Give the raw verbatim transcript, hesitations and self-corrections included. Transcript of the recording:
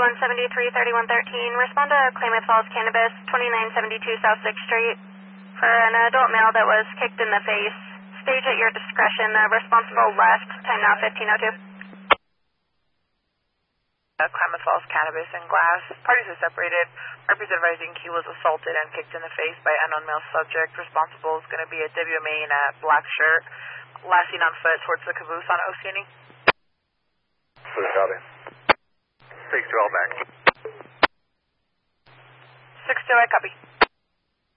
one seven three, three one one three. Respond to Klamath Falls Cannabis, twenty-nine seventy-two South sixth Street, for an adult male that was kicked in the face. Stage at your discretion. Uh, responsible left. Time now fifteen oh two. Uh, Klamath Falls Cannabis and Glass. Parties are separated. Parties advising he was assaulted and kicked in the face by unknown male subject. Responsible is going to be a W M A in a black shirt. Last seen on foot towards the caboose on Oceany. Blue copy. six twelve back. six two, I copy.